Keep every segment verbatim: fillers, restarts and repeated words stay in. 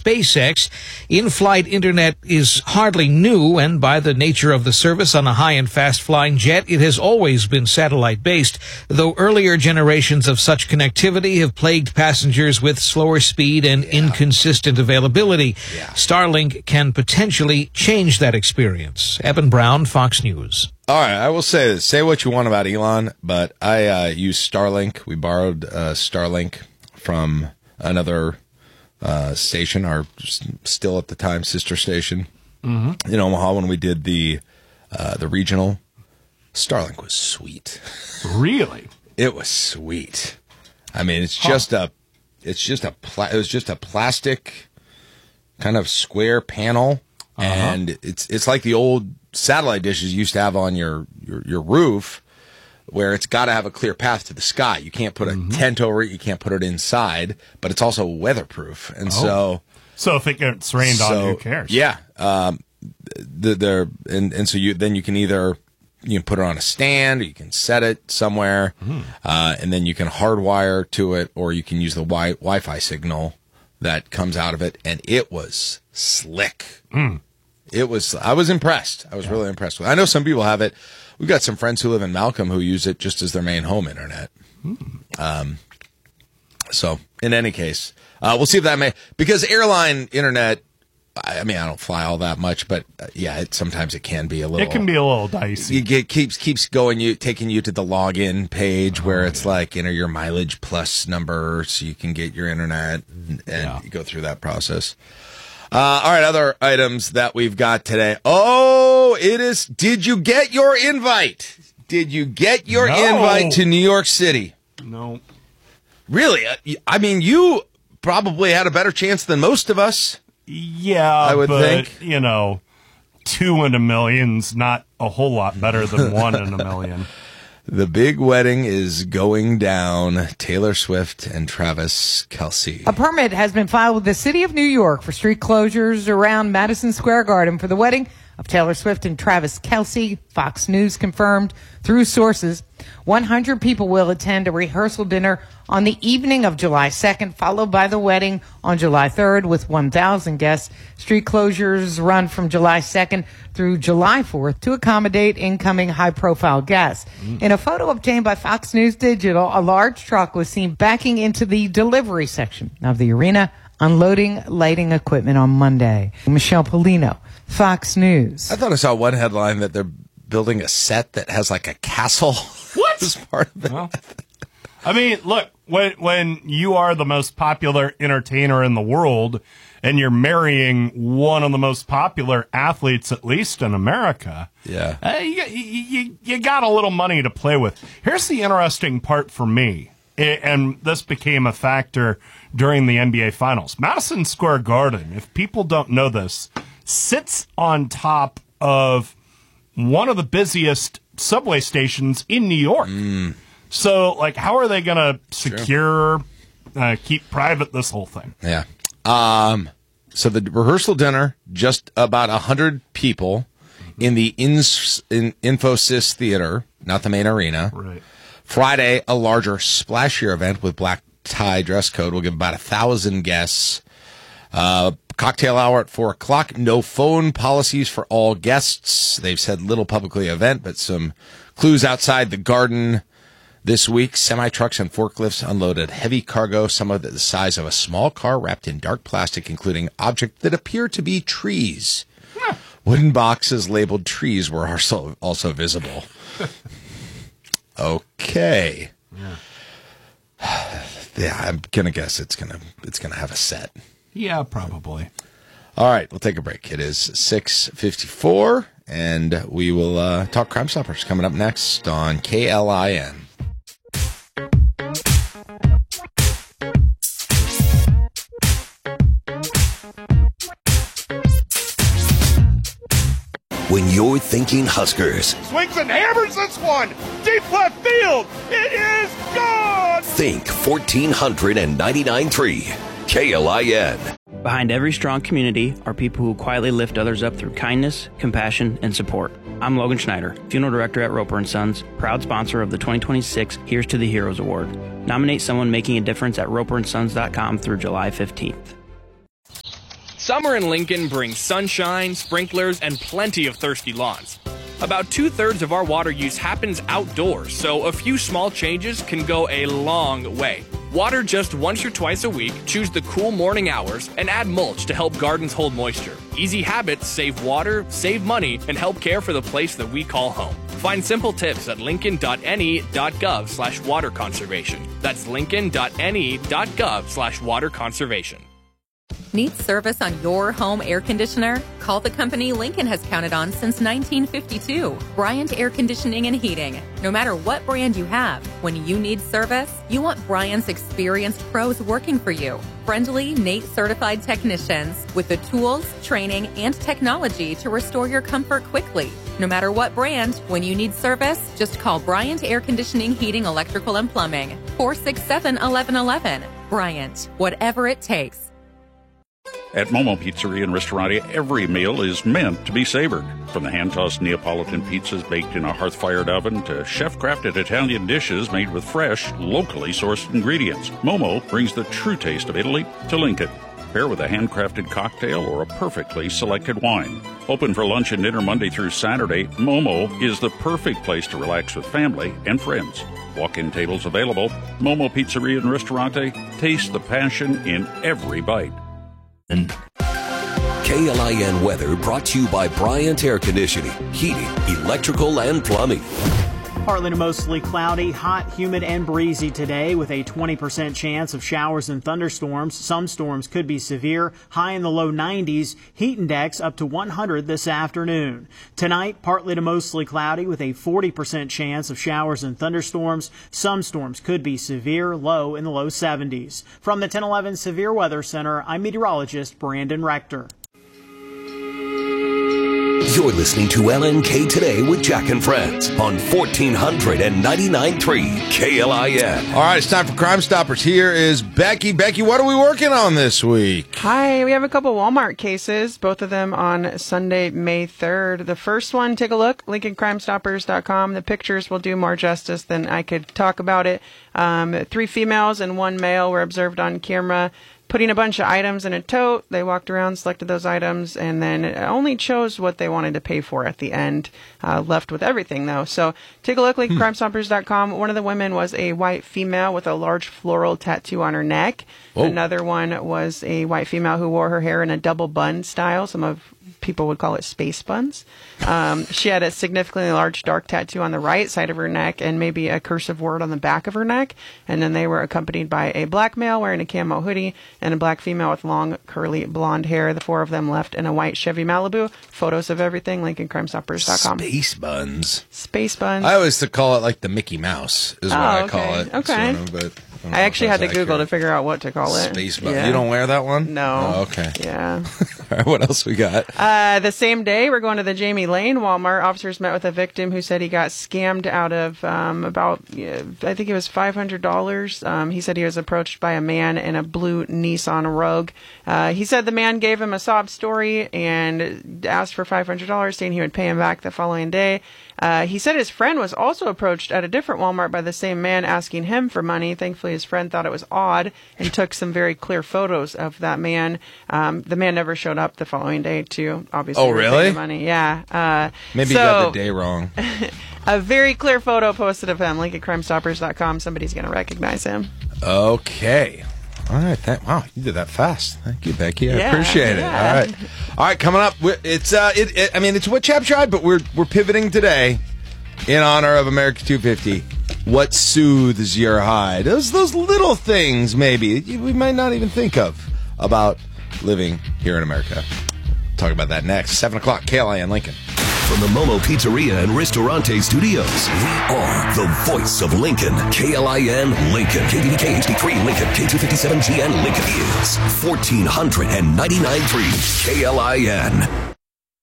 SpaceX. In-flight internet is hardly new, and by the nature of the service on a high and fast-flying jet, it has always been satellite-based, though earlier generations of such connectivity have plagued passengers with slower speed and yeah. inconsistent availability. Yeah. Starlink can potentially change that experience. Eben Brown, Fox News. All right, I will say this. Say what you want about Elon, but I uh, use Starlink. We borrowed uh, Starlink from another uh, station, our still at the time sister station mm-hmm. in Omaha when we did the uh, the regional. Starlink was sweet. Really? It was sweet. I mean, it's huh. just a, it's just a, pla- it was just a plastic kind of square panel, uh-huh. and it's it's like the old satellite dishes you used to have on your, your, your roof, where it's got to have a clear path to the sky. You can't put a mm-hmm. tent over it. You can't put it inside, but it's also weatherproof. And oh. so, so if it gets rained so, on, who cares? Yeah. Um, the, the, and, and so you, then you can either, you can put it on a stand, or you can set it somewhere, mm. uh, and then you can hardwire to it, or you can use the wi- Wi-Fi signal that comes out of it. And it was slick. Mm. It was, I was impressed. I was yeah. really impressed with it. I know some people have it. We've got some friends who live in Malcolm who use it just as their main home internet. Mm. Um, so in any case, uh, we'll see if that may, because airline internet, I mean, I don't fly all that much, but uh, yeah, it, sometimes it can be a little, it can be a little dicey. You get, keeps, keeps going, you, taking you to the login page oh, where it's yeah. like, enter your mileage plus number so you can get your internet and, and yeah. you go through that process. Uh, all right, other items that we've got today. Oh, it is, did you get your invite? Did you get your no. invite to New York City? No. Really? I mean, you probably had a better chance than most of us. Yeah, I would but, think. You know, two in a million's not a whole lot better than one in a million. The big wedding is going down. Taylor Swift and Travis Kelce. A permit has been filed with the city of New York for street closures around Madison Square Garden for the wedding of Taylor Swift and Travis Kelce. Fox News confirmed through sources one hundred people will attend a rehearsal dinner on the evening of July second, followed by the wedding on July third with one thousand guests. Street closures run from July second through July fourth to accommodate incoming high-profile guests. Mm. In a photo obtained by Fox News Digital, a large truck was seen backing into the delivery section of the arena, unloading lighting equipment on Monday. Michelle Polino, Fox News. I thought I saw one headline that they're building a set that has like a castle. What? As part of it. Well, I mean, look, when when you are the most popular entertainer in the world and you're marrying one of the most popular athletes, at least in America, yeah, uh, you, you, you got a little money to play with. Here's the interesting part for me, and this became a factor during the N B A Finals. Madison Square Garden, if people don't know this, sits on top of one of the busiest subway stations in New York. Mm. So, like, how are they going to secure, uh, keep private this whole thing? Yeah. Um. So the rehearsal dinner, just about one hundred people mm-hmm. in the Ins- in Infosys Theater, not the main arena. Right. Friday, a larger, splashier event with black tie dress code will give about one thousand guests. Uh, cocktail hour at four o'clock. No phone policies for all guests. They've said little publicly event, but some clues outside the garden this week. Semi-trucks and forklifts unloaded heavy cargo, some of it the size of a small car wrapped in dark plastic, including objects that appear to be trees. Huh. Wooden boxes labeled trees were also, also visible. Okay. Yeah. Yeah, I'm gonna guess it's gonna it's gonna have a set. Yeah, probably. All right, we'll take a break. It is six fifty-four, and we will uh, talk Crime Stoppers coming up next on K L I N. When you're thinking Huskers, swings and hammers this one, deep left field, it is gone! Think fourteen ninety-nine point three K L I N. Behind every strong community are people who quietly lift others up through kindness, compassion, and support. I'm Logan Schneider, Funeral Director at Roper and Sons, proud sponsor of the twenty twenty-six Here's to the Heroes Award. Nominate someone making a difference at roper and sons dot com through July fifteenth. Summer in Lincoln brings sunshine, sprinklers, and plenty of thirsty lawns. About two-thirds of our water use happens outdoors, so a few small changes can go a long way. Water just once or twice a week, choose the cool morning hours, and add mulch to help gardens hold moisture. Easy habits save water, save money, and help care for the place that we call home. Find simple tips at lincoln.ne.gov slash water conservation. That's lincoln.ne.gov slash water conservation. Need service on your home air conditioner? Call the company Lincoln has counted on since nineteen fifty-two. Bryant Air Conditioning and Heating. No matter what brand you have, when you need service, you want Bryant's experienced pros working for you. Friendly, N A T E certified technicians with the tools, training, and technology to restore your comfort quickly. No matter what brand, when you need service, just call Bryant Air Conditioning, Heating, Electrical, and Plumbing. four six seven, one one one one. Bryant, whatever it takes. At Momo Pizzeria and Ristorante, every meal is meant to be savored. From the hand-tossed Neapolitan pizzas baked in a hearth-fired oven to chef-crafted Italian dishes made with fresh, locally sourced ingredients, Momo brings the true taste of Italy to Lincoln. Pair with a handcrafted cocktail or a perfectly selected wine. Open for lunch and dinner Monday through Saturday, Momo is the perfect place to relax with family and friends. Walk-in tables available. Momo Pizzeria and Ristorante. Taste the passion in every bite. K L I N weather brought to you by Bryant Air Conditioning, Heating, Electrical, and Plumbing. Partly to mostly cloudy, hot, humid, and breezy today with a twenty percent chance of showers and thunderstorms. Some storms could be severe, high in the low nineties. Heat index up to one hundred this afternoon. Tonight, partly to mostly cloudy with a forty percent chance of showers and thunderstorms. Some storms could be severe, low in the low seventies. From the ten eleven Severe Weather Center, I'm meteorologist Brandon Rector. You're listening to L N K Today with Jack and Friends on fourteen ninety-nine point three K L I N. All right, it's time for Crime Stoppers. Here is Becky. Becky, what are we working on this week? Hi, we have a couple Walmart cases, both of them on Sunday, May third. The first one, take a look, lincoln crime stoppers dot com. The pictures will do more justice than I could talk about it. Um, three females and one male were observed on camera putting a bunch of items in a tote. They walked around, selected those items, and then only chose what they wanted to pay for at the end. Uh, left with everything, though. So take a look, lincoln crime stoppers dot com. One of the women was a white female with a large floral tattoo on her neck. Whoa. Another one was a white female who wore her hair in a double bun style. Some of people would call it space buns. Um, she had a significantly large dark tattoo on the right side of her neck and maybe a cursive word on the back of her neck. And then they were accompanied by a black male wearing a camo hoodie and a black female with long, curly, blonde hair. The four of them left in a white Chevy Malibu. Photos of everything, lincoln crime stoppers dot com. Space buns. Space buns. I always call it like the Mickey Mouse is what oh, I okay. call it. Okay. Sort of, but I, I actually had to accurate. Google to figure out what to call it. Space bun. Yeah. You don't wear that one? No. Oh, okay. Yeah. All right, what else we got? Uh, the same day, we're going to the Jamie Lane Walmart. Officers met with a victim who said he got scammed out of um, about, uh, I think it was five hundred dollars. Um, he said he was approached by a man in a blue Nissan Rogue. Uh, he said the man gave him a sob story and asked for five hundred dollars, saying he would pay him back the following day. Uh, he said his friend was also approached at a different Walmart by the same man asking him for money. Thankfully, his friend thought it was odd and took some very clear photos of that man. Um, the man never showed up the following day to obviously oh, really? the money. Yeah. Uh, Maybe so, you got the day wrong. A very clear photo posted of him, lincoln crime stoppers dot com. Somebody's going to recognize him. Okay. All right. That, wow, you did that fast. Thank you, Becky. I yeah, appreciate it. Yeah. All right. All right, coming up, it's uh, it, it, I mean, it's what Chap tried, but we're we're pivoting today in honor of America two fifty. What soothes your hide? Those those little things, maybe we might not even think of about living here in America. Talk about that next. Seven o'clock. K L I N Lincoln. From the Momo Pizzeria and Ristorante Studios, we are the voice of Lincoln. K L I N Lincoln. K B D K H D three Lincoln. K two fifty-seven G N Lincoln is fourteen ninety-nine point three K L I N.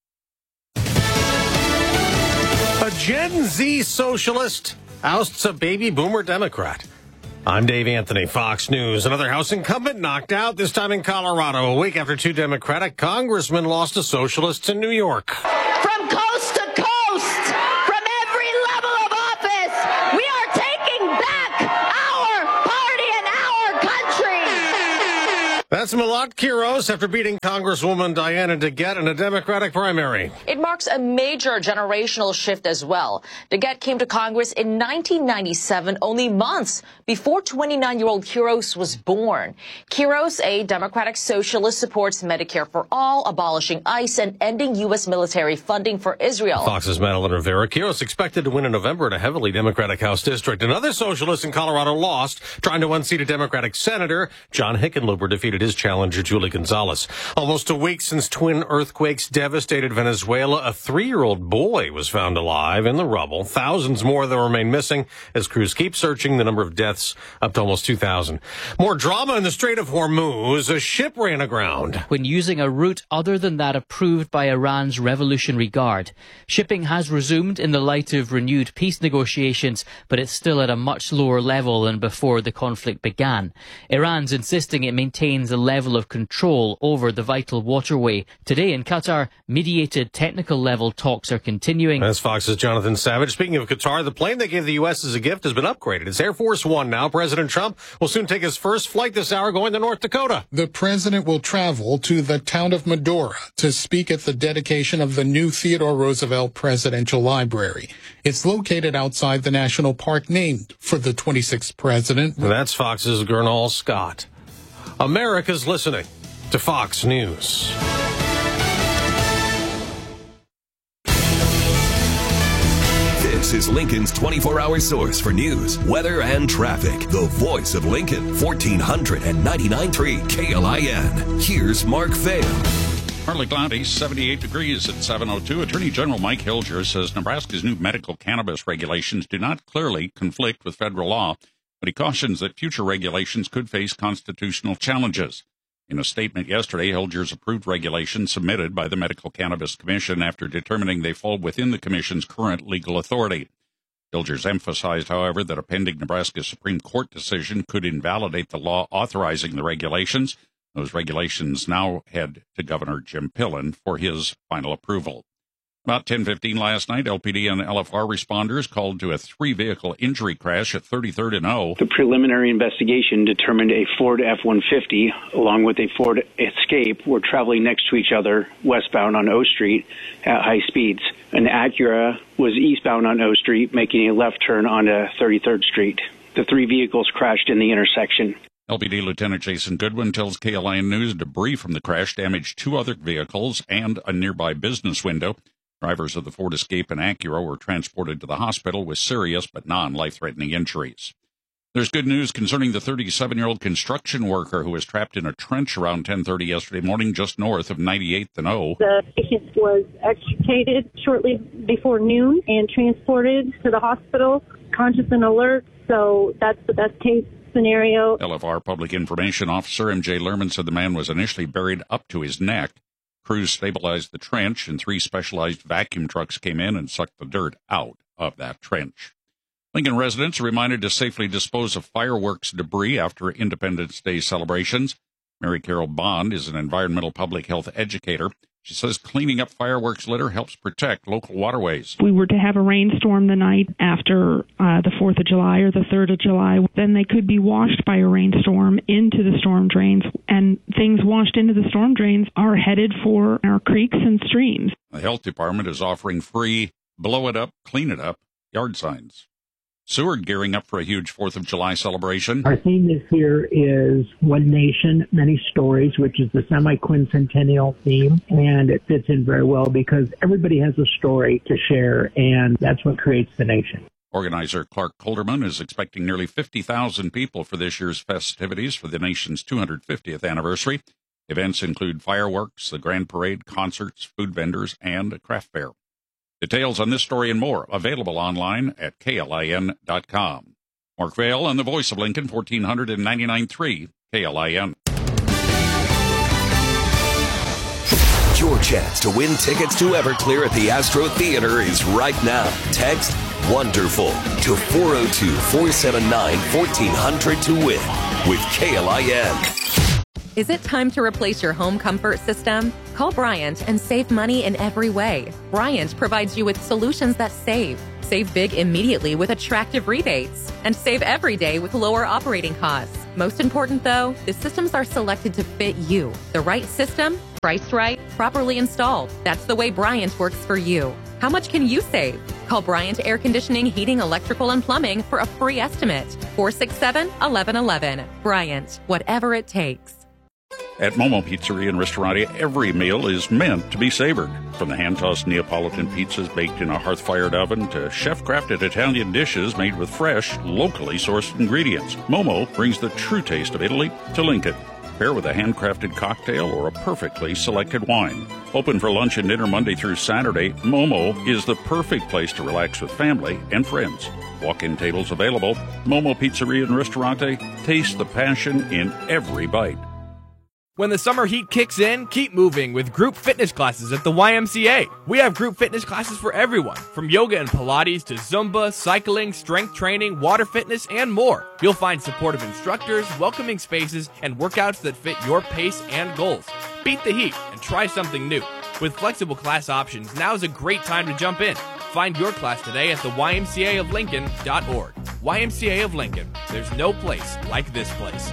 A Gen Z socialist ousts a baby boomer Democrat. I'm Dave Anthony, Fox News. Another House incumbent knocked out, this time in Colorado, a week after two Democratic congressmen lost to socialists in New York. From coast to coast, from every level of office, we are taking back our party and our country. That's Milot Quiros after beating Congresswoman Diana DeGette in a Democratic primary. It marks a major generational shift as well. DeGette came to Congress in nineteen ninety-seven, only months before twenty-nine-year-old Quiros was born. Quiros, a Democratic socialist, supports Medicare for all, abolishing ICE, and ending U S military funding for Israel. Fox's Madeline Rivera. Quiros expected to win in November in a heavily Democratic House district. Another socialist in Colorado lost, trying to unseat a Democratic senator. John Hickenlooper defeated his challenger, Julie Gonzalez. Almost a week since twin earthquakes devastated Venezuela, a three-year-old boy was found alive in the rubble. Thousands more, though, remain missing as crews keep searching. The number of deaths up to almost two thousand. More drama in the Strait of Hormuz. A ship ran aground when using a route other than that approved by Iran's Revolutionary Guard. Shipping has resumed in the light of renewed peace negotiations, but it's still at a much lower level than before the conflict began. Iran's insisting it maintains a level of control over the vital waterway. Today in Qatar, mediated technical level talks are continuing. That's Fox's Jonathan Savage. Speaking of Qatar, the plane they gave the U S as a gift has been upgraded. It's Air Force One now. President Trump will soon take his first flight this hour going to North Dakota. The president will travel to the town of Medora to speak at the dedication of the new Theodore Roosevelt Presidential Library. It's located outside the national park named for the twenty-sixth president. That's Fox's Gernal Scott. America's listening to Fox News. This is Lincoln's twenty-four hour source for news, weather, and traffic. The voice of Lincoln, fourteen ninety-nine point three K L I N. Here's Mark Vail. Partly cloudy, seventy-eight degrees at seven oh two. Attorney General Mike Hilger says Nebraska's new medical cannabis regulations do not clearly conflict with federal law, but he cautions that future regulations could face constitutional challenges. In a statement yesterday, Hilger's approved regulations submitted by the Medical Cannabis Commission after determining they fall within the Commission's current legal authority. Hilger's emphasized, however, that a pending Nebraska Supreme Court decision could invalidate the law authorizing the regulations. Those regulations now head to Governor Jim Pillen for his final approval. About ten fifteen last night, L P D and L F R responders called to a three-vehicle injury crash at thirty-third and O. The preliminary investigation determined a Ford F one fifty along with a Ford Escape were traveling next to each other westbound on O Street at high speeds. An Acura was eastbound on O Street, making a left turn onto thirty-third Street. The three vehicles crashed in the intersection. L P D Lieutenant Jason Goodwin tells K L I N News debris from the crash damaged two other vehicles and a nearby business window. Drivers of the Ford Escape and Acura were transported to the hospital with serious but non-life-threatening injuries. There's good news concerning the thirty-seven-year-old construction worker who was trapped in a trench around ten thirty yesterday morning just north of ninety-eighth and O. The patient was extricated shortly before noon and transported to the hospital, conscious and alert, so that's the best case scenario. L F R Public Information Officer M J Lerman said the man was initially buried up to his neck. Crews stabilized the trench, and three specialized vacuum trucks came in and sucked the dirt out of that trench. Lincoln residents are reminded to safely dispose of fireworks debris after Independence Day celebrations. Mary Carol Bond is an environmental public health educator. She says cleaning up fireworks litter helps protect local waterways. If we were to have a rainstorm the night after uh, the fourth of July or the third of July, then they could be washed by a rainstorm into the storm drains, and things washed into the storm drains are headed for our creeks and streams. The health department is offering free blow it up, clean it up yard signs. Seward gearing up for a huge fourth of July celebration. Our theme this year is One Nation, Many Stories, which is the semi-quincentennial theme, and it fits in very well because everybody has a story to share, and that's what creates the nation. Organizer Clark Colderman is expecting nearly fifty thousand people for this year's festivities for the nation's two hundred fiftieth anniversary. Events include fireworks, the grand parade, concerts, food vendors, and a craft fair. Details on this story and more available online at K L I N dot com. Mark Vail and the voice of Lincoln, fourteen ninety-nine point three K L I N. Your chance to win tickets to Everclear at the Astro Theater is right now. Text WONDERFUL to four oh two, four seven nine, fourteen hundred to win with K L I N. Is it time to replace your home comfort system? Call Bryant and save money in every way. Bryant provides you with solutions that save. Save big immediately with attractive rebates. And save every day with lower operating costs. Most important, though, the systems are selected to fit you. The right system, priced right, properly installed. That's the way Bryant works for you. How much can you save? Call Bryant Air Conditioning, Heating, Electrical, and Plumbing for a free estimate. four six seven, one one one one. Bryant, whatever it takes. At Momo Pizzeria and Restaurante, every meal is meant to be savored. From the hand-tossed Neapolitan pizzas baked in a hearth-fired oven to chef-crafted Italian dishes made with fresh, locally sourced ingredients, Momo brings the true taste of Italy to Lincoln. Pair with a handcrafted cocktail or a perfectly selected wine. Open for lunch and dinner Monday through Saturday, Momo is the perfect place to relax with family and friends. Walk-in tables available. Momo Pizzeria and Restaurante. Taste the passion in every bite. When the summer heat kicks in, keep moving with group fitness classes at the Y M C A. We have group fitness classes for everyone, from yoga and Pilates to Zumba, cycling, strength training, water fitness, and more. You'll find supportive instructors, welcoming spaces, and workouts that fit your pace and goals. Beat the heat and try something new. With flexible class options, now is a great time to jump in. Find your class today at the Y M C A of Lincoln dot org. Y M C A of Lincoln. There's no place like this place.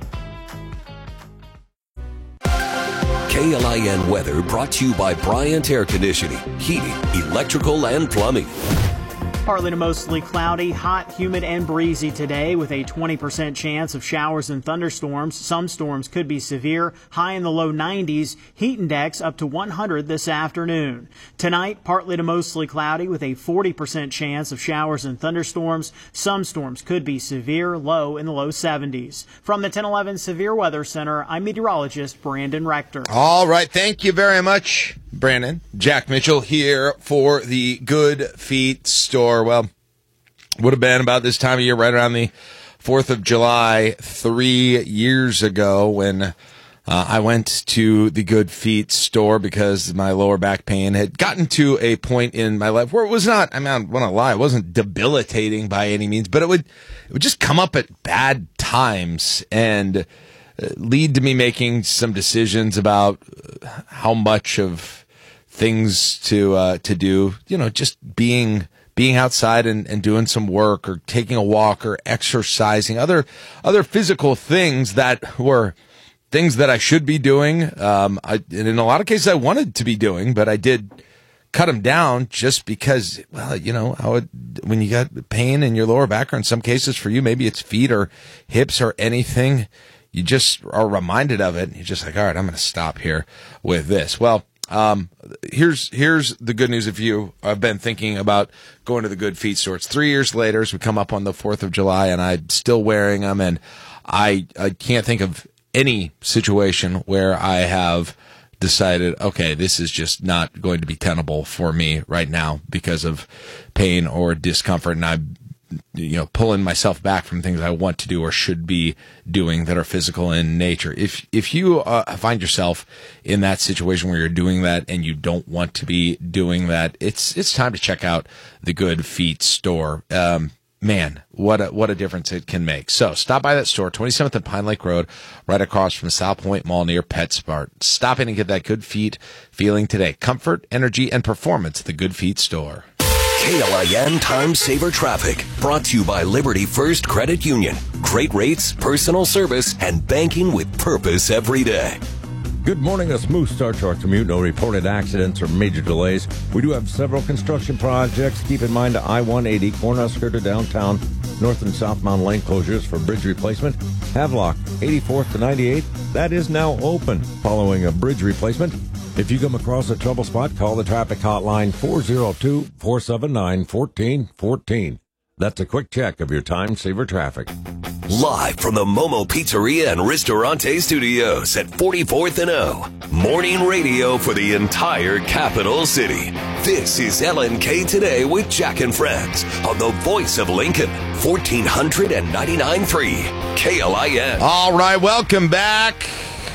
K L I N weather brought to you by Bryant Air Conditioning, Heating, Electrical, and Plumbing. Partly to mostly cloudy, hot, humid, and breezy today with a twenty percent chance of showers and thunderstorms. Some storms could be severe, high in the low nineties. Heat index up to one hundred this afternoon. Tonight, partly to mostly cloudy with a forty percent chance of showers and thunderstorms. Some storms could be severe, low in the low seventies. From the ten eleven Severe Weather Center, I'm meteorologist Brandon Rector. All right. Thank you very much, Brandon. Jack Mitchell here for the Good Feet store. Well, would have been about this time of year, right around the fourth of July, three years ago, when uh, I went to the Good Feet store because my lower back pain had gotten to a point in my life where it was not, I mean, I don't want to lie, it wasn't debilitating by any means, but it would, it would just come up at bad times and lead to me making some decisions about how much of things to uh, to do, you know, just being being outside and, and doing some work or taking a walk or exercising, other other physical things that were things that I should be doing. Um, I, and in a lot of cases I wanted to be doing, but I did cut them down just because, well, you know, how it, when you got pain in your lower back, or in some cases for you, maybe it's feet or hips or anything, you just are reminded of it. And you're just like, all right, I'm going to stop here with this. Well, Um, here's, here's the good news. If you have been thinking about going to the Good Feet store, it's three years later as we come up on the fourth of July, and I'm still wearing them. And I, I can't think of any situation where I have decided, okay, this is just not going to be tenable for me right now because of pain or discomfort. And I'm, you know, pulling myself back from things I want to do or should be doing that are physical in nature. If if you uh, find yourself in that situation where you're doing that and you don't want to be doing that, it's it's time to check out the Good Feet store. Um, man, what a, what a difference it can make. So stop by that store, twenty-seventh and Pine Lake Road, right across from South Point Mall near PetSmart. Stop in and get that Good Feet feeling today. Comfort, energy, and performance at the Good Feet store. K L I N Time Saver Traffic, brought to you by Liberty First Credit Union. Great rates, personal service, and banking with purpose every day. Good morning. A smooth start to our commute. No reported accidents or major delays. We do have several construction projects. Keep in mind the I one eighty, Cornhusker to downtown, north and southbound lane closures for bridge replacement. Havelock, eighty-fourth to ninety-eighth, that is now open following a bridge replacement. If you come across a trouble spot, call the traffic hotline four oh two, four seven nine, one four one four. That's a quick check of your time saver traffic. Live from the Momo Pizzeria and Ristorante Studios at forty-fourth and O. Morning radio for the entire capital city. This is L N K Today with Jack and Friends on the voice of Lincoln, fourteen ninety-nine point three K L I N. All right, welcome back.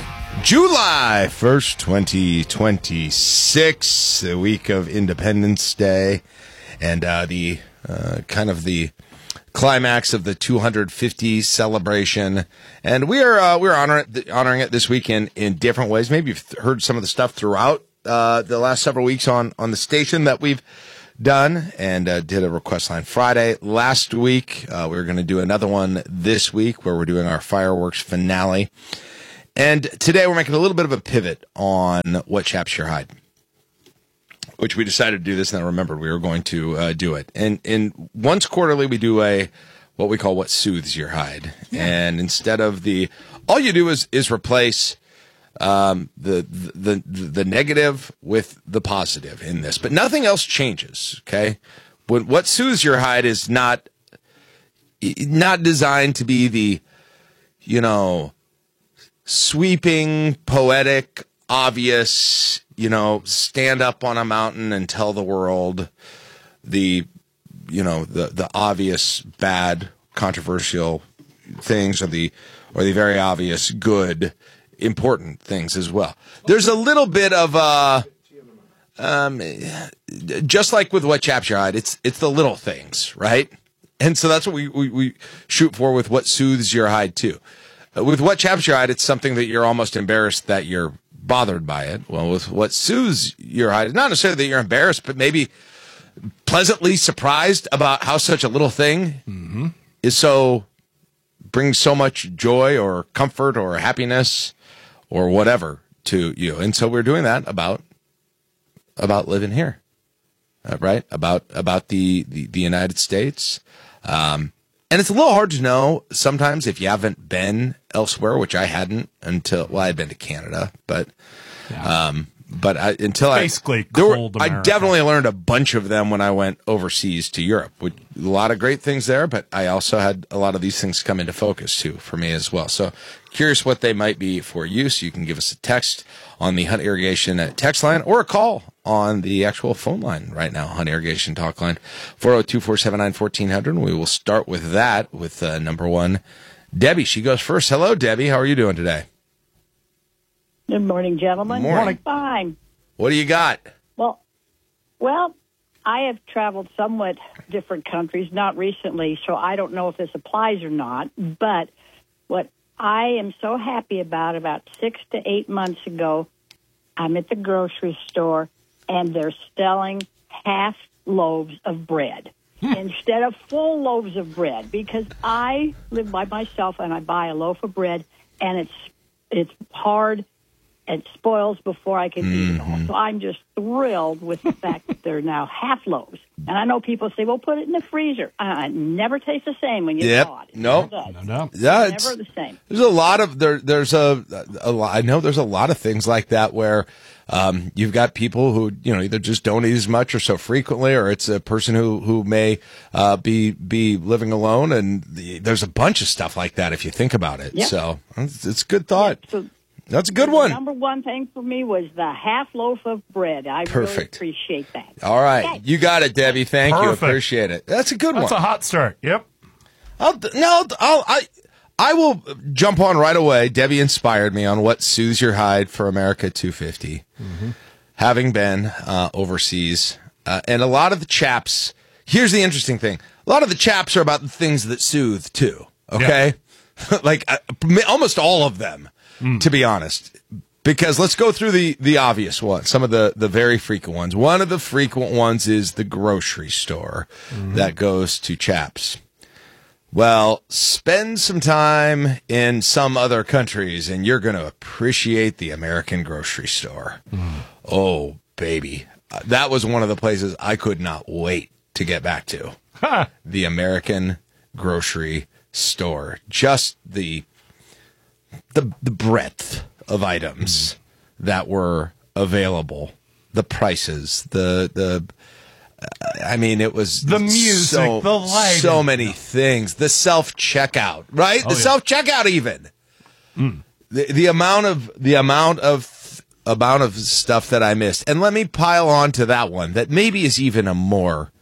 July first, twenty twenty-six, the week of Independence Day, and uh, the uh, kind of the climax of the two hundred fifty celebration. And we are uh, we're honoring it, honoring it this weekend in different ways. Maybe you've heard some of the stuff throughout uh, the last several weeks on on the station that we've done and uh, did a request line Friday. Last week, uh, we were going to do another one this week where we're doing our fireworks finale. And today we're making a little bit of a pivot on what chaps your hide, which we decided to do this, and I remembered we were going to uh, do it. And, and once quarterly, we do a what we call what soothes your hide. Yeah. And instead of the, all you do is is replace um, the, the the the negative with the positive in this, but nothing else changes. Okay, what what soothes your hide is not not designed to be the, you know, sweeping, poetic, obvious, you know, stand up on a mountain and tell the world the, you know, the, the obvious bad, controversial things, or the, or the very obvious good, important things as well. There's a little bit of uh um, just like with what chaps your hide, it's it's the little things, right? And so that's what we, we, we shoot for with what soothes your hide too. Uh, with what chaps your hide, it's something that you're almost embarrassed that you're bothered by it. Well, with what soothes your hide, it's not necessarily that you're embarrassed, but maybe pleasantly surprised about how such a little thing mm-hmm. is so brings so much joy or comfort or happiness or whatever to you. And so we're doing that about about living here, uh, right? About about the, the, the United States. Um, and it's a little hard to know sometimes if you haven't been elsewhere, which I hadn't until, well, I'd been to Canada, but yeah. um, but I, until Basically I, there cold were, I America. definitely learned a bunch of them when I went overseas to Europe. With a lot of great things there, but I also had a lot of these things come into focus too for me as well. So curious what they might be for you. So you can give us a text on the Hunt Irrigation text line or a call on the actual phone line right now, Hunt Irrigation talk line, four oh two, four seven nine, one four zero zero. We will start with that with uh, number one, Debbie. She goes first. Hello, Debbie. How are you doing today? Good morning, gentlemen. Morning. Fine. What do you got? Well, well, I have traveled somewhat different countries, not recently, so I don't know if this applies or not. But what I am so happy about, about six to eight months ago, I'm at the grocery store, and they're selling half loaves of bread instead of full loaves of bread, because I live by myself, and I buy a loaf of bread, and it's it's hard. It spoils before I can eat it all. So I'm just thrilled with the fact that they're now half loaves. And I know people say, well, put it in the freezer. Uh, it never tastes the same when you yep. thaw it. It no. never does. no, no. It's yeah, never it's, the same. There's a lot of, there, there's a, a lot, I know there's a lot of things like that where um, you've got people who, you know, either just don't eat as much or so frequently, or it's a person who, who may uh, be, be living alone. And the, there's a bunch of stuff like that if you think about it. Yep. So it's, it's a good thought. Yep. So, that's a good one. The number one thing for me was the half loaf of bread. I Perfect. really appreciate that. All right. Okay. You got it, Debbie. Thank Perfect. you. Appreciate it. That's a good That's one. That's a hot start. Yep. I'll, no, I'll, I, I will jump on right away. Debbie inspired me on what soothes your hide for America two fifty. Mm-hmm. Having been uh, overseas. Uh, and a lot of the chaps, here's the interesting thing. A lot of the chaps are about the things that soothe, too. Okay? Yeah. like uh, almost all of them, mm. to be honest. Because let's go through the, the obvious ones, some of the, the very frequent ones. One of the frequent ones is the grocery store mm-hmm. that goes to chaps. Well, spend some time in some other countries and you're going to appreciate the American grocery store. Mm. Oh, baby. Uh, that was one of the places I could not wait to get back to. Huh. The American grocery store. Just the the the breadth of items mm. that were available, the prices, the the uh, I mean, it was the music, so, the lighting, so many things. The self checkout, right? Oh, the yeah. self checkout, even mm. the the amount of the amount of amount of stuff that I missed. And let me pile on to that one that maybe is even a more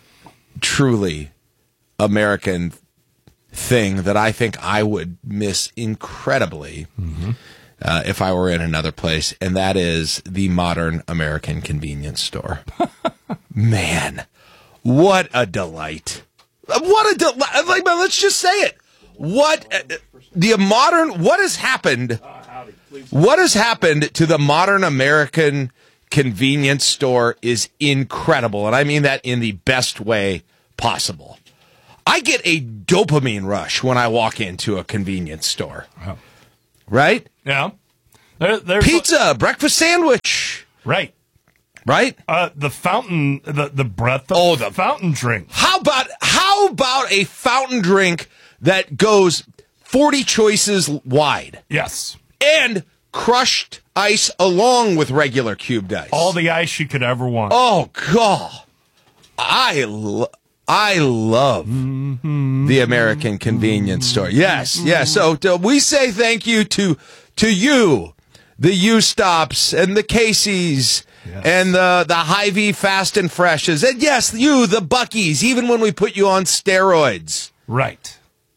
truly American thing that I think I would miss incredibly mm-hmm. uh, if I were in another place, and that is the modern American convenience store. Man, what a delight! What a delight! Like, let's just say it. What uh, the modern? What has happened? What has happened to the modern American convenience store is incredible, and I mean that in the best way possible. I get a dopamine rush when I walk into a convenience store. Oh. Right? Yeah. There, there's Pizza, breakfast sandwich. Right. Right? Uh, the fountain, the, the breath of oh, the fountain drink. How about how about a fountain drink that goes forty choices wide? Yes. And crushed ice along with regular cubed ice. All the ice you could ever want. Oh, God. I, lo- I love mm-hmm. the American convenience store. Yes, yes. So uh, we say thank you to to you, the U-Stops and the Casey's. Yes. And the the Hy-Vee Fast and Freshes. And yes, you, the Buc-ee's, even when we put you on steroids. Right.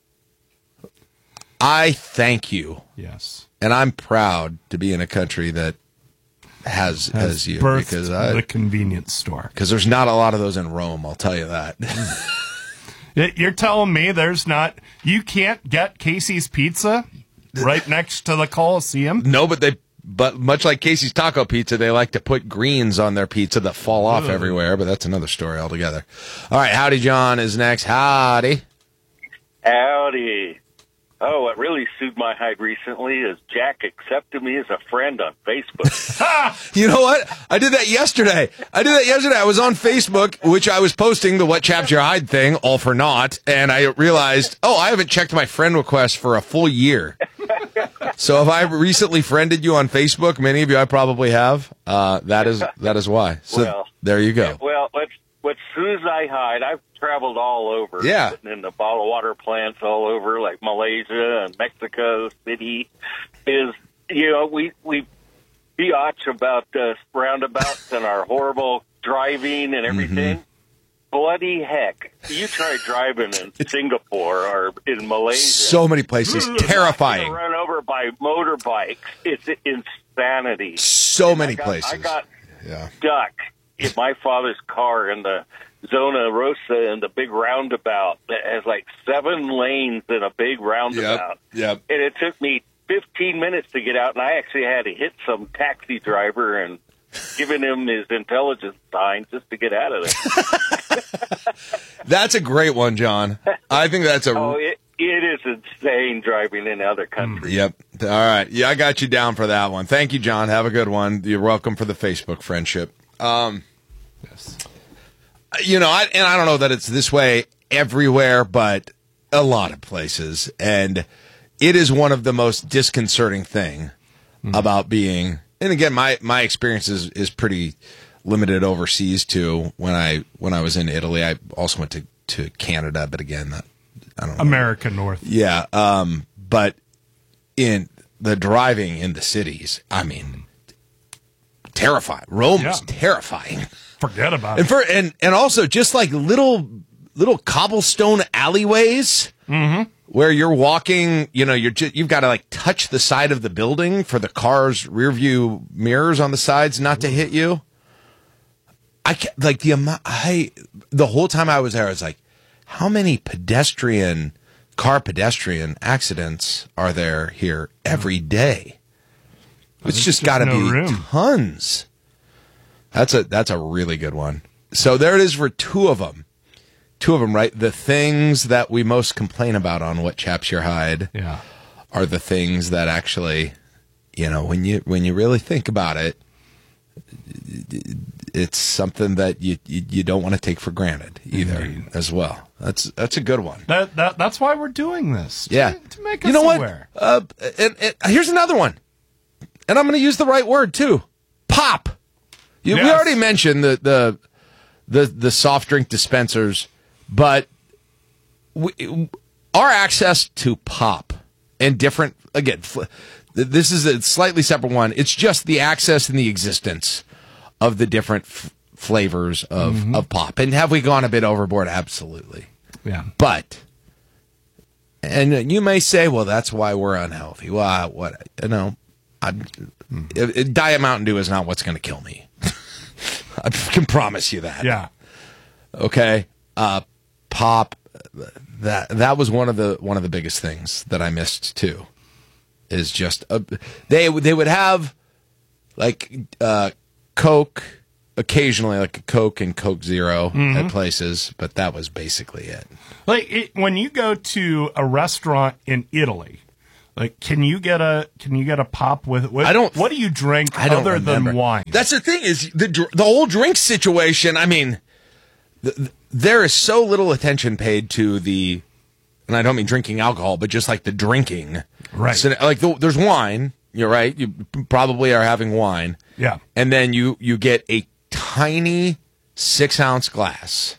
I thank you. Yes. And I'm proud to be in a country that has, has, has you. Birthed because I, the convenience store. Because there's not a lot of those in Rome, I'll tell you that. You're telling me there's not, you can't get Casey's Pizza right next to the Coliseum? No, but they But much like Casey's Taco Pizza, they like to put greens on their pizza that fall off Ugh. everywhere, but that's another story altogether. All right, Howdy John is next. Howdy. Howdy. Oh, what really soothed my hide recently is Jack accepted me as a friend on Facebook. You know what? I did that yesterday. I did that yesterday. I was on Facebook, which I was posting the What Chaps Your Hide thing, all for naught, and I realized, oh, I haven't checked my friend request for a full year. So if I recently friended you on Facebook, many of you I probably have, uh, that is that is why. So well, there you go. Well, let's, as soon as I hide, I've traveled all over. Yeah. Sitting in the bottled water plants all over, like Malaysia and Mexico City. Is, you know, we, we biatch about uh, roundabouts and our horrible driving and everything. Mm-hmm. Bloody heck. You try driving in Singapore or in Malaysia. So many places. Terrifying. Run over by motorbikes. It's insanity. So and many I got, places. I got yeah. stuck in my father's car in the Zona Rosa in the big roundabout that has like seven lanes in a big roundabout. Yep. Yep. And it took me fifteen minutes to get out, and I actually had to hit some taxi driver and giving him his intelligence sign just to get out of there. That's a great one, John. I think that's a... Oh, it, it is insane driving in other countries. Yep. All right. Yeah, I got you down for that one. Thank you, John. Have a good one. You're welcome for the Facebook friendship. Um, yes. You know, I, and I don't know that it's this way everywhere, but a lot of places. And it is one of the most disconcerting thing mm. about being... And again, my, my experience is, is pretty limited overseas too. When I when I was in Italy, I also went to, to Canada, but again, that, I don't know. America North. Yeah, um, but in the driving in the cities, I mean, terrifying. Rome Yeah. is terrifying. Forget about And it. for and and also just like little little cobblestone alleyways. Mm-hmm. Where you're walking, you know, you're just, you've got to like touch the side of the building for the car's rear view mirrors on the sides not to hit you. I can't, like the amount, I, the whole time I was there, I was like, how many pedestrian, car pedestrian accidents are there here every day? It's There's just, just got to no be room. tons. That's a, that's a really good one. So there it is for two of them. Two of them, right? The things that we most complain about on What Chaps Your Hide Yeah. are the things that actually, you know, when you when you really think about it, it's something that you you, you don't want to take for granted either, Mm-hmm. as well. That's that's a good one. That, that That's why we're doing this. To, Yeah. To make us You know what? aware. Uh, and, and here's another one, and I'm going to use the right word too. Pop. You, We Yes. already mentioned the the the the soft drink dispensers. But we, our access to pop and different, again, fl- this is a slightly separate one. It's just the access and the existence of the different f- flavors of, Mm-hmm. of pop. And have we gone a bit overboard? Absolutely. Yeah. But, and you may say, well, that's why we're unhealthy. Well, I, what, you know, I, mm. Diet Mountain Dew is not what's going to kill me. I can promise you that. Yeah. Okay. Uh, pop, that that was one of the one of the biggest things that I missed too. Is just a, they they would have like uh, Coke, occasionally like a Coke and Coke Zero Mhm. at places, but that was basically it. Like it, when you go to a restaurant in Italy, like can you get a can you get a pop with? with I don't. What do you drink I don't other remember. than wine? That's the thing is the dr- the whole drink situation. I mean, th- th- there is so little attention paid to the, and I don't mean drinking alcohol, but just like the drinking. Right. So, like the, there's wine. You're right. You probably are having wine. Yeah. And then you you get a tiny six ounce glass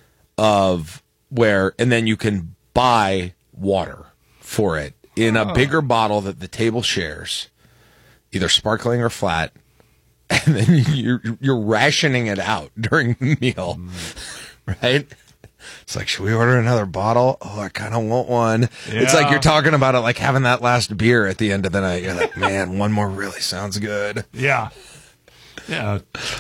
of where, and then you can buy water for it in a Oh. bigger bottle that the table shares, either sparkling or flat, and then you're you're rationing it out during the meal, right? It's like, should we order another bottle? Oh, I kind of want one. It's like Yeah. you're talking about it like having that last beer at the end of the night. You're like, man, one more really sounds good. Yeah. Yeah.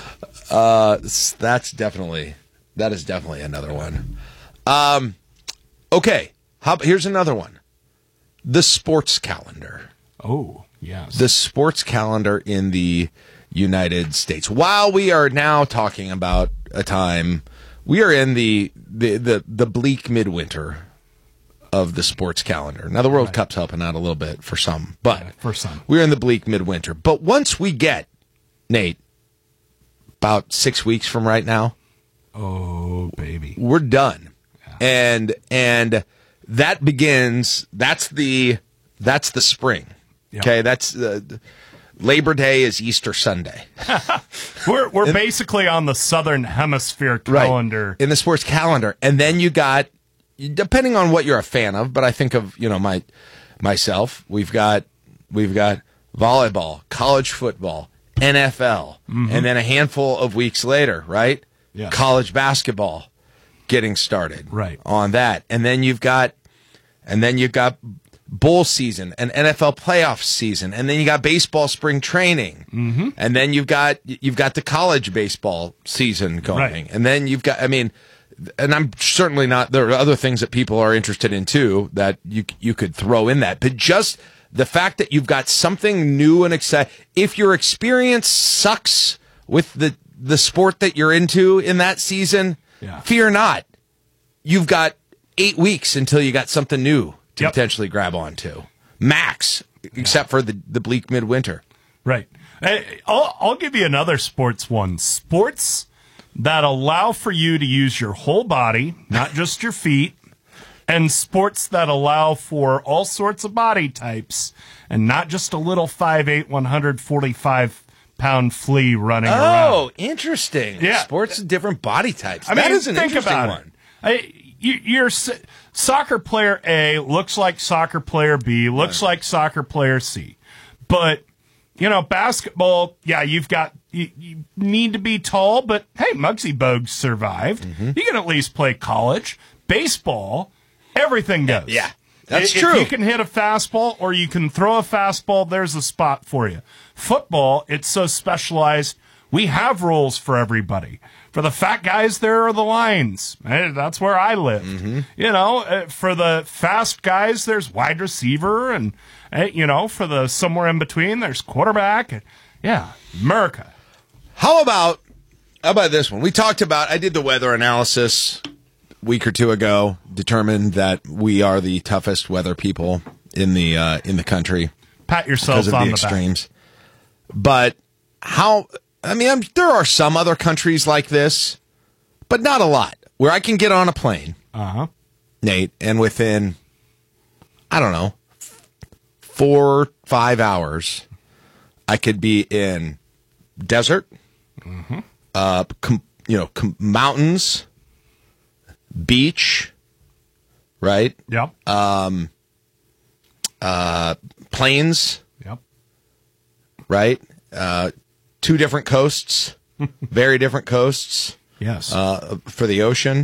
Uh, s- that's definitely, that is definitely another one. Um, okay. How, here's another one. The sports calendar. Oh, yes. The sports calendar in the United States. While we are now talking about a time, we are in the the the, the bleak midwinter of the sports calendar. Now the World Right. Cup's helping out a little bit for some, but For some. we're in the bleak midwinter. But once we get, Nate, about six weeks from right now, Oh, baby. we're done. And and that begins, that's the that's the spring. Yep. Okay, that's uh, Labor Day is Easter Sunday. We're we're basically on the southern hemisphere calendar. in the sports calendar, and then you got, depending on what you're a fan of, but I think of, you know, my myself, we've got we've got volleyball, college football, N F L, Mhm. and then a handful of weeks later, right? Yeah. College basketball getting started, Right. on that, and then you've got and then you've got bowl season and N F L playoff season, and then you got baseball spring training, Mm-hmm. and then you've got you've got the college baseball season going, Right. and then you've got, I mean, and I'm certainly not. There are other things that people are interested in too that you you could throw in that, but just the fact that you've got something new and exciting. If your experience sucks with the the sport that you're into in that season, Yeah. fear not. You've got eight weeks until you got something new to Yep. potentially grab onto. Max, except for the, the bleak midwinter. Right. Hey, I'll, I'll give you another sports one. Sports that allow for you to use your whole body, not just your feet, and sports that allow for all sorts of body types and not just a little five eight, one hundred forty-five pound flea running around. Oh, interesting. Yeah. Sports with different body types. I that mean, is an think interesting about one. it. I, you, your s- soccer player A looks like soccer player B, looks like soccer player C. But, you know, basketball, yeah, you've got, you, you need to be tall, but hey, Muggsy Bogues survived. Mm-hmm. You can at least play college. Baseball, everything goes. Yeah, that's I- true. If you can hit a fastball or you can throw a fastball, there's a spot for you. Football, it's so specialized. We have rules for everybody. For the fat guys, there are the lines. Eh, That's where I live. Mm-hmm. You know, uh, for the fast guys, there's wide receiver, and uh, you know, for the somewhere in between, there's quarterback. Yeah, America. How about how about this one? We talked about. I did the weather analysis a week or two ago. Determined that we are the toughest weather people in the uh, in the country. Pat yourself because of on the the back. extremes. But how? I mean, I'm, there are some other countries like this, but not a lot. Where I can get on a plane, Uh huh. Nate, and within, I don't know, four, five hours, I could be in desert, Mm-hmm. uh, com, you know, com, mountains, beach, right? Yep. Um, uh, plains, Yep. right? Uh, two different coasts, very different coasts. Yes. Uh, for the ocean,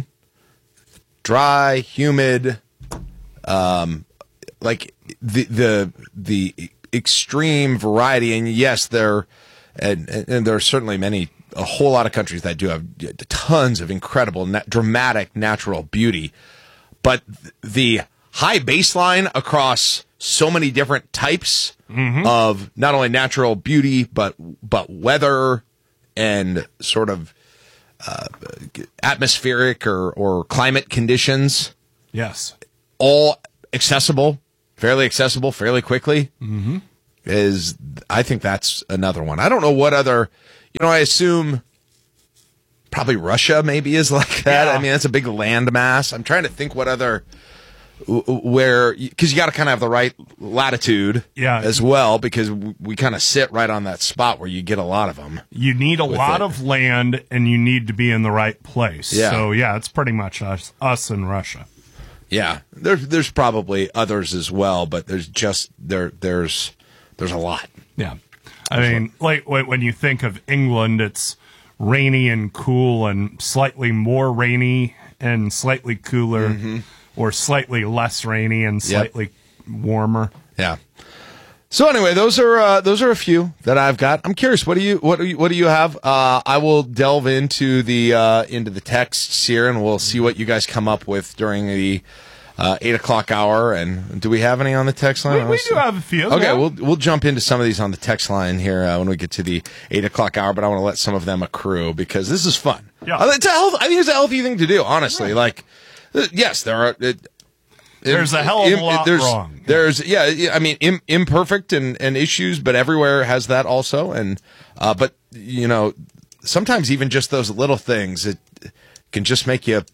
dry, humid, um, like the the the extreme variety. And yes, there and and there are certainly many, a whole lot of countries that do have tons of incredible, na- dramatic natural beauty, but the high baseline across so many different types Mhm. of not only natural beauty but but weather and sort of uh, atmospheric or, or climate conditions. Yes. All accessible, fairly accessible, fairly quickly. Mm-hmm. Is I think that's another one. I don't know what other, you know, I assume probably Russia maybe is like that. Yeah. I mean, that's a big landmass. I'm trying to think what other, where, because you got to kind of have the right latitude yeah. as well, because we kind of sit right on that spot where you get a lot of them. You need a lot it. of land, and you need to be in the right place. Yeah. So, yeah, it's pretty much us, us and Russia. Yeah, there's there's probably others as well, but there's just there there's there's a lot. Yeah, I mean, like when you think of England, it's rainy and cool, and slightly more rainy and slightly cooler, mm-hmm. or slightly less rainy and slightly yep. warmer. Yeah. So anyway, those are uh, those are a few that I've got. I'm curious, what do you what do you, what do you have? Uh, I will delve into the uh, into the texts here, and we'll see what you guys come up with during the uh, eight o'clock hour. And do we have any on the text line? We, we do have a few. Okay, yeah. we'll we'll jump into some of these on the text line here uh, when we get to the eight o'clock hour. But I want to let some of them accrue because this is fun. Yeah, uh, it's a health, I think it's a healthy thing to do. Honestly, like uh, yes, there are. It, There's a hell of a lot there's, wrong. There's, yeah, I mean, im- imperfect and, and issues, but everywhere has that also. And, uh, but, you know, sometimes even just those little things, it can just make you,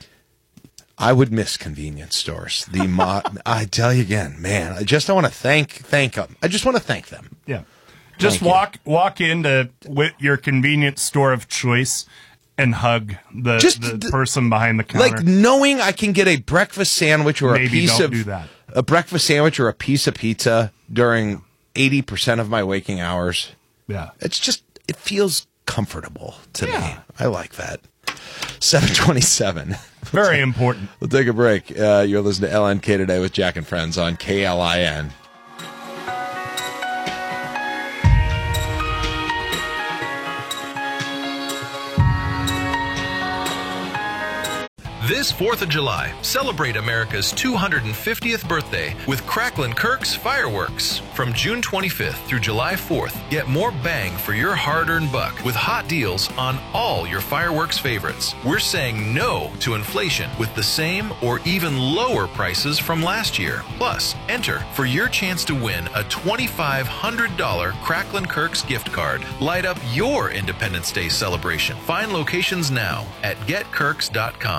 I would miss convenience stores. The, mo- I tell you again, man, I just, I want to thank, thank them. I just want to thank them. Yeah. Just Thank walk, you. walk into with your convenience store of choice and hug the, Just the th- person behind the counter. Like knowing I can get a breakfast sandwich or Maybe a piece don't of do that. a breakfast sandwich or a piece of pizza during eighty percent of my waking hours. Yeah. It's just, it feels comfortable to yeah. me. I like that. seven twenty-seven. Very important. We'll take a break. Uh, you're listening to L N K Today with Jack and Friends on K L I N. This fourth of July, celebrate America's two hundred fiftieth birthday with Cracklin' Kirk's fireworks. From June twenty-fifth through July fourth, get more bang for your hard-earned buck with hot deals on all your fireworks favorites. We're saying no to inflation with the same or even lower prices from last year. Plus, enter for your chance to win a twenty-five hundred dollars Cracklin' Kirk's gift card. Light up your Independence Day celebration. Find locations now at get kirks dot com.